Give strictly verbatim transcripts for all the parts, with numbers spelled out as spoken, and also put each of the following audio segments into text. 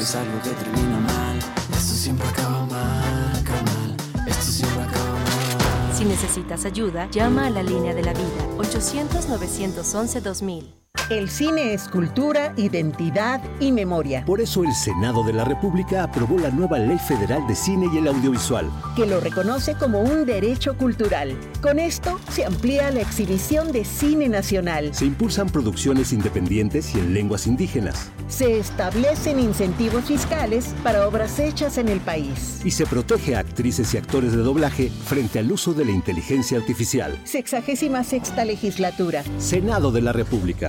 es algo que termina mal. Esto siempre acaba mal, carnal. Esto siempre acaba mal. Si necesitas ayuda, llama a la línea de la vida, ochocientos, novecientos once, dos mil. El cine es cultura, identidad y memoria. Por eso el Senado de la República aprobó la nueva Ley Federal de Cine y el Audiovisual, que lo reconoce como un derecho cultural. Con esto se amplía la exhibición de cine nacional. Se impulsan producciones independientes y en lenguas indígenas. Se establecen incentivos fiscales para obras hechas en el país. Y se protege a actrices y actores de doblaje frente al uso de la inteligencia artificial. Sexagésima sexta legislatura. Senado de la República.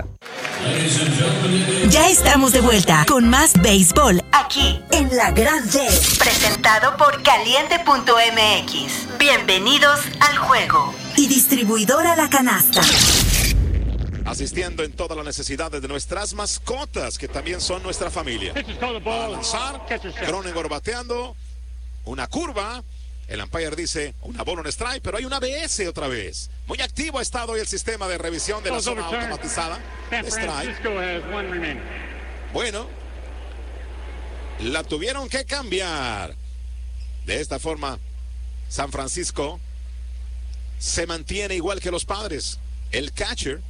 Ya estamos de vuelta con más béisbol aquí en La Gran Red, presentado por caliente punto m x. Bienvenidos al juego. Y distribuidora La Canasta. Asistiendo en todas las necesidades de nuestras mascotas, que también son nuestra familia. Va a lanzar, Cronenworth bateando, una curva. El umpire dice una bola, un strike, pero hay una B S otra vez. Muy activo ha estado hoy el sistema de revisión de la zona automatizada. Strike. Bueno, la tuvieron que cambiar. De esta forma, San Francisco se mantiene igual que los Padres. El catcher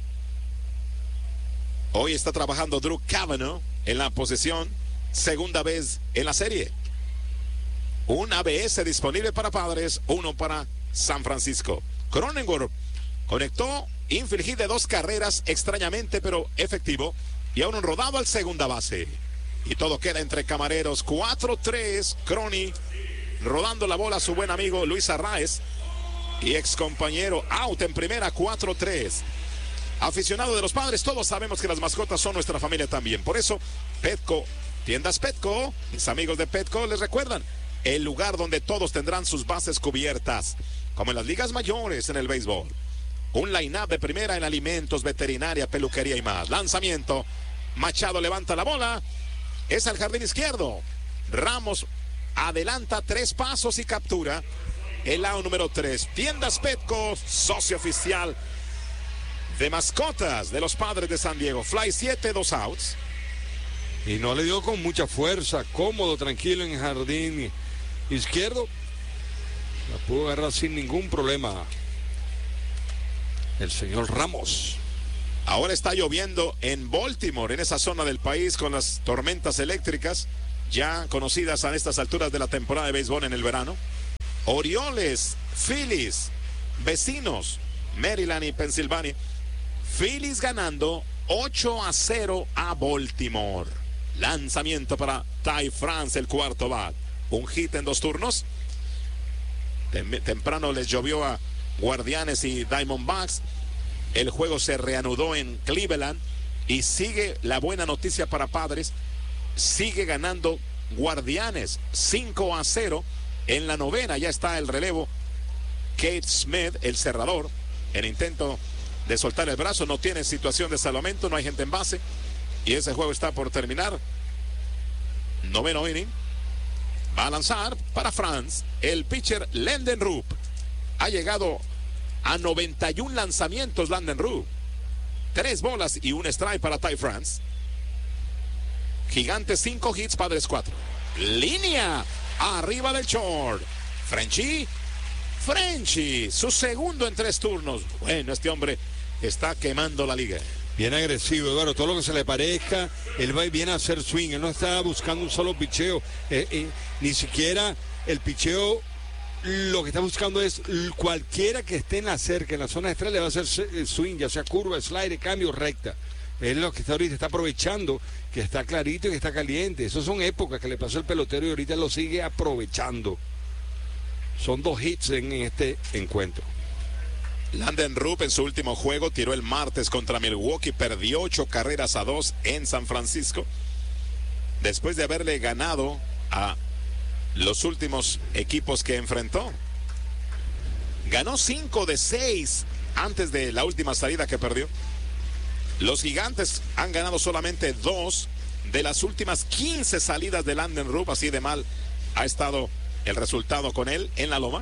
hoy está trabajando Drew Cavanaugh en la posesión, segunda vez en la serie. Un A B S disponible para Padres, uno para San Francisco. Cronenworth conectó infield hit de dos carreras, extrañamente, pero efectivo. Y aún un rodado al segunda base. Y todo queda entre camareros. cuatro tres. Crony rodando la bola a su buen amigo Luis Arraez. Y ex compañero out en primera, cuatro tres. Aficionado de los Padres, todos sabemos que las mascotas son nuestra familia también. Por eso, Petco, tiendas Petco, mis amigos de Petco les recuerdan. El lugar donde todos tendrán sus bases cubiertas, como en las ligas mayores en el béisbol. Un line-up de primera en alimentos, veterinaria, peluquería y más. Lanzamiento. Machado levanta la bola. Es al jardín izquierdo. Ramos adelanta tres pasos y captura el out número tres. Tiendas Petco, socio oficial de mascotas de los Padres de San Diego. Fly siete, dos outs. Y no le dio con mucha fuerza, cómodo, tranquilo en el jardín izquierdo. La pudo agarrar sin ningún problema el señor Ramos. Ahora está lloviendo en Baltimore, en esa zona del país, con las tormentas eléctricas ya conocidas a estas alturas de la temporada de béisbol en el verano. Orioles, Phillies, vecinos, Maryland y Pensilvania. Phillies ganando ocho a cero a Baltimore. Lanzamiento para Ty France, el cuarto bat. Un hit en dos turnos. Tem- temprano les llovió a Guardianes y Diamondbacks. El juego se reanudó en Cleveland. Y sigue la buena noticia para Padres. Sigue ganando Guardianes cinco a cero. En la novena ya está el relevo. Kate Smith, el cerrador, en intento de soltar el brazo. No tiene situación de salvamento. No hay gente en base. Y ese juego está por terminar. Noveno inning. Va a lanzar para France el pitcher Landen Rupp. Ha llegado a noventa y uno lanzamientos Landen Rupp. Tres bolas y un strike para Ty France. Gigantes cinco hits, Padres cuatro. Línea arriba del short. Frenchy. Frenchy. Su segundo en tres turnos. Bueno, este hombre está quemando la liga. Bien agresivo, Eduardo, todo lo que se le parezca, él va y viene a hacer swing, él no está buscando un solo picheo, eh, eh, ni siquiera el picheo, lo que está buscando es cualquiera que esté en la cerca, en la zona extra, le va a hacer swing, ya sea curva, slide, cambio, recta. Él es lo que está ahorita, está aprovechando, que está clarito y que está caliente. Esas son épocas que le pasó el pelotero y ahorita lo sigue aprovechando. Son dos hits en este encuentro. Landen Rupp en su último juego tiró el martes contra Milwaukee, perdió ocho carreras a dos en San Francisco, después de haberle ganado a los últimos equipos que enfrentó. Ganó cinco de seis antes de la última salida que perdió. Los Gigantes han ganado solamente dos de las últimas quince salidas de Landen Rupp, así de mal ha estado el resultado con él en la loma.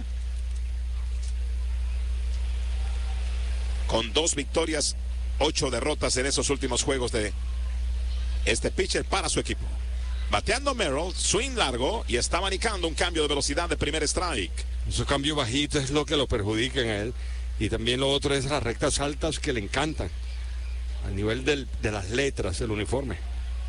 Con dos victorias, ocho derrotas en esos últimos juegos de este pitcher para su equipo. Bateando Merrill, swing largo y está abanicando un cambio de velocidad de primer strike. Esos cambios bajitos es lo que lo perjudican a él. Y también lo otro es las rectas altas que le encantan. A nivel del, de las letras del uniforme.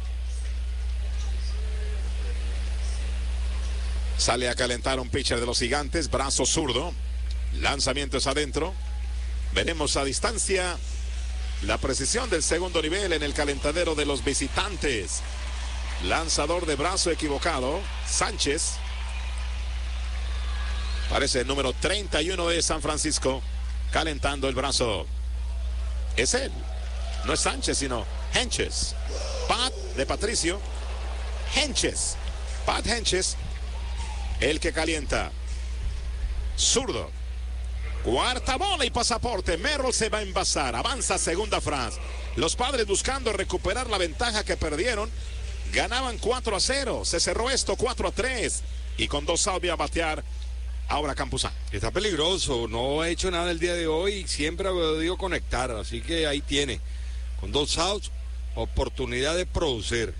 Sale a calentar un pitcher de los Gigantes, brazo zurdo. Lanzamientos adentro. Veremos a distancia la precisión del segundo nivel en el calentadero de los visitantes. Lanzador de brazo equivocado, Sánchez. Parece el número treinta y uno de San Francisco, calentando el brazo. Es él, no es Sánchez, sino Henches. Pat de Patricio, Henches. Pat Henches, el que calienta. Zurdo. Cuarta bola y pasaporte. Merrill se va a envasar. Avanza segunda France. Los Padres buscando recuperar la ventaja que perdieron. Ganaban cuatro a cero. Se cerró esto cuatro a tres. Y con dos outs a batear ahora Campuzano. Está peligroso. No ha hecho nada el día de hoy y siempre ha podido conectar. Así que ahí tiene. Con dos outs, oportunidad de producir.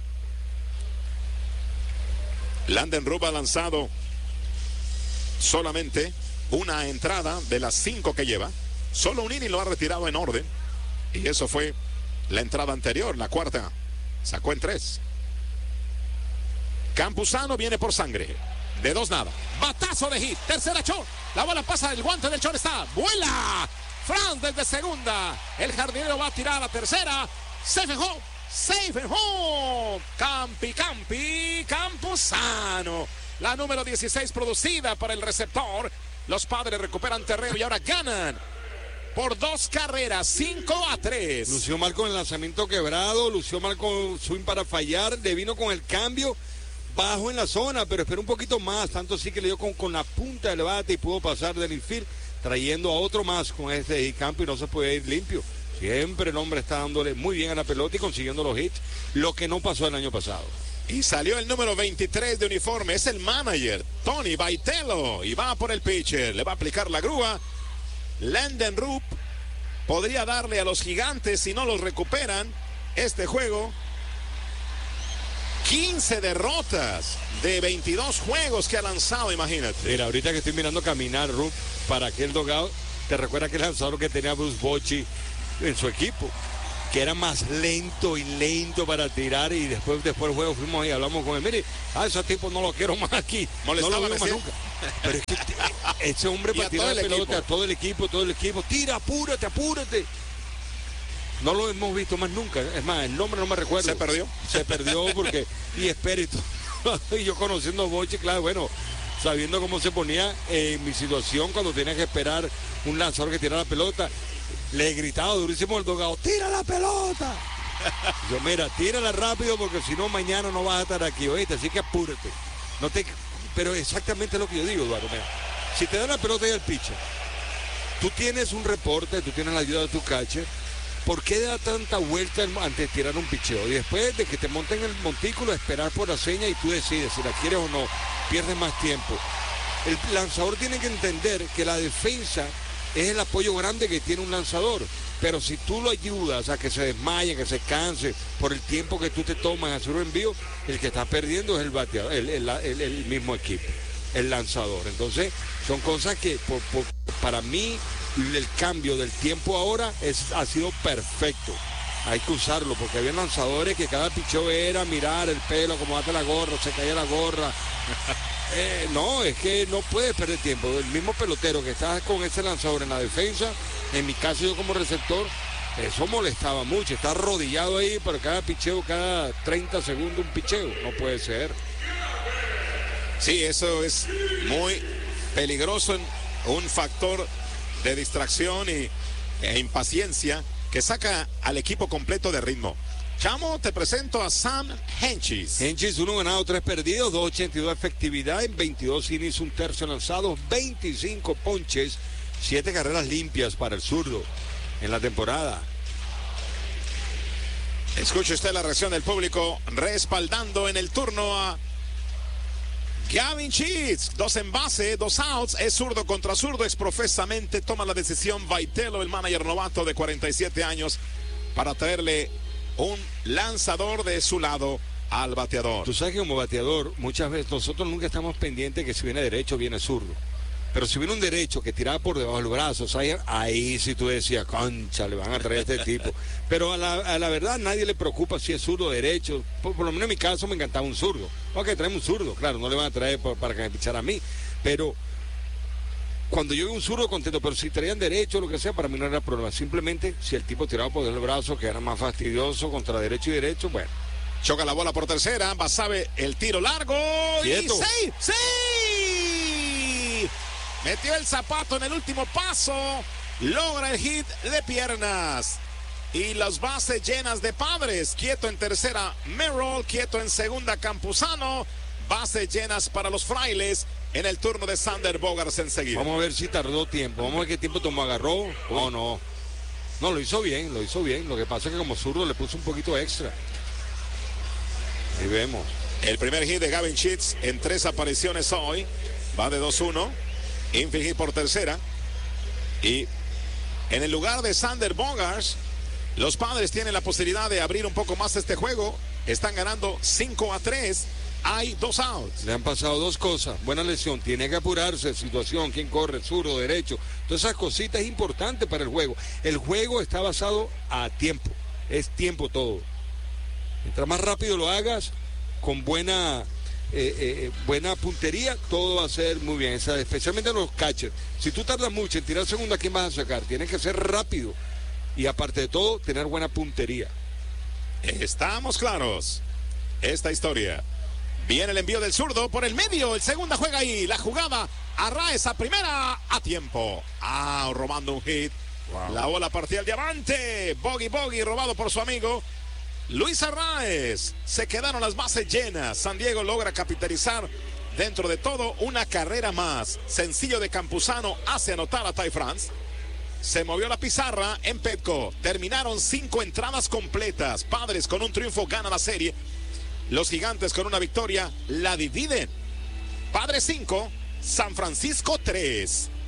Landen Rub ha lanzado solamente una entrada de las cinco que lleva. Solo un inning lo ha retirado en orden. Y eso fue la entrada anterior, la cuarta. Sacó en tres. Campuzano viene por sangre. De dos nada. Batazo de hit. Tercera short. La bola pasa del guante del short. Está. ¡Vuela! Franz desde segunda. El jardinero va a tirar a la tercera. Safe and home. Safe and home. Campi, Campi, Campuzano. La número dieciséis producida para el receptor. Los Padres recuperan terreno y ahora ganan por dos carreras, cinco a tres. Lució mal con el lanzamiento quebrado, lució mal con swing para fallar, le vino con el cambio bajo en la zona, pero esperó un poquito más, tanto así que le dio con, con la punta del bate y pudo pasar del infield, trayendo a otro más con este campo y no se puede ir limpio. Siempre el hombre está dándole muy bien a la pelota y consiguiendo los hits, lo que no pasó el año pasado. Y salió el número veintitrés de uniforme, es el manager, Tony Vitello, y va por el pitcher, le va a aplicar la grúa. Landen Rub podría darle a los Gigantes, si no los recuperan, este juego. quince derrotas de veintidós juegos que ha lanzado, imagínate. Mira, ahorita que estoy mirando caminar Rub para aquel dugout, te recuerda que el lanzador que tenía Bruce Bochy en su equipo, que era más lento y lento para tirar, y después después del juego fuimos y hablamos con él. Mire, a esos tipos no los quiero más aquí, no los veo más nunca. Pero es que ese hombre para tirar la pelota, a todo el equipo, todo el equipo, tira, apúrate, apúrate. No lo hemos visto más nunca. Es más, el nombre no me recuerdo. ¿Se perdió? Se perdió porque, y espíritu. Y yo conociendo a Bochy, claro, bueno, sabiendo cómo se ponía en mi situación cuando tenía que esperar un lanzador que tirara la pelota, le he gritado durísimo al dogado, ¡tira la pelota! Yo, mira, tírala rápido porque si no mañana no vas a estar aquí, oíste, así que apúrate. No te... Pero exactamente lo que yo digo, Eduardo, mira, si te da la pelota y el pitcher, tú tienes un reporte, tú tienes la ayuda de tu catcher, ¿por qué da tanta vuelta antes de tirar un picheo? Y después de que te monten el montículo, esperar por la seña y tú decides si la quieres o no, pierdes más tiempo. El lanzador tiene que entender que la defensa es el apoyo grande que tiene un lanzador, pero si tú lo ayudas a que se desmaye, que se canse por el tiempo que tú te tomas en hacer un envío, el que está perdiendo es el bateador, el, el, el, el mismo equipo, el lanzador. Entonces son cosas que por, por, para mí el cambio del tiempo ahora es, ha sido perfecto. Hay que usarlo porque había lanzadores que cada picheo era mirar el pelo, como bate la gorra, se caía la gorra. Eh, no, es que no puedes perder tiempo. El mismo pelotero que está con ese lanzador en la defensa, en mi caso yo como receptor, eso molestaba mucho. Está arrodillado ahí por cada picheo, cada treinta segundos un picheo. No puede ser. Sí, eso es muy peligroso, un factor de distracción y, e impaciencia que saca al equipo completo de ritmo. Chamo, te presento a Sam Henches. Henches, uno ganado, tres perdidos, dos ochenta y dos efectividad en veintidós innings, un tercio lanzado, veinticinco ponches, siete carreras limpias para el zurdo en la temporada. Escuche usted la reacción del público respaldando en el turno a Gavin Sheets. Dos en base, dos outs, es zurdo contra zurdo, es profesamente toma la decisión Vitello, el manager novato de cuarenta y siete años, para traerle un lanzador de su lado al bateador. Tú sabes que como bateador, muchas veces nosotros nunca estamos pendientes que si viene derecho o viene zurdo. Pero si viene un derecho que tiraba por debajo de los brazos, ahí, ahí sí tú decías, concha, le van a traer a este tipo. Pero a la, a la verdad nadie le preocupa si es zurdo o derecho. Por, por lo menos en mi caso me encantaba un zurdo. Ok, traemos un zurdo, claro, no le van a traer por, para que me pichara a mí. Pero cuando yo vi un zurdo contento, pero si traían derecho o lo que sea, para mí no era problema. Simplemente si el tipo tiraba por el brazo, que era más fastidioso contra derecho y derecho, bueno. Choca la bola por tercera, Basabe el tiro largo. Quieto. Y ¡sí! ¡Sí! Metió el zapato en el último paso. Logra el hit de piernas. Y las bases llenas de Padres. Quieto en tercera, Merrill. Quieto en segunda, Campuzano. Bases llenas para los Frailes en el turno de Sander Bogaerts enseguida. Vamos a ver si tardó tiempo. Vamos a ver qué tiempo tomó. Agarró. No, no. No, lo hizo bien, lo hizo bien. Lo que pasa es que como zurdo le puso un poquito extra. Ahí vemos. El primer hit de Gavin Sheets en tres apariciones hoy. Va de dos uno. Infield hit por tercera. Y en el lugar de Sander Bogaerts, los Padres tienen la posibilidad de abrir un poco más este juego. Están ganando cinco a tres. Hay dos outs. Le han pasado dos cosas. Buena lesión. Tiene que apurarse. Situación. ¿Quién corre? Zurdo, derecho. Todas esas cositas es importante para el juego. El juego está basado a tiempo. Es tiempo todo. Mientras más rápido lo hagas, con buena... Eh, eh, buena puntería, todo va a ser muy bien, esa, especialmente los catchers. Si tú tardas mucho en tirar segunda, ¿quién vas a sacar? Tienes que ser rápido y aparte de todo, tener buena puntería. Estamos claros. Esta historia. Viene el envío del zurdo por el medio, el segunda juega ahí, la jugada, Arraez a primera, a tiempo. Ah, robando un hit. Wow. La bola partía al diamante. Bogey Bogey robado por su amigo Luis Arraez. Se quedaron las bases llenas. San Diego logra capitalizar dentro de todo una carrera más. Sencillo de Campuzano hace anotar a Ty France. Se movió la pizarra en Petco. Terminaron cinco entradas completas. Padres con un triunfo ganan la serie. Los Gigantes con una victoria la dividen. Padres cinco, San Francisco tres.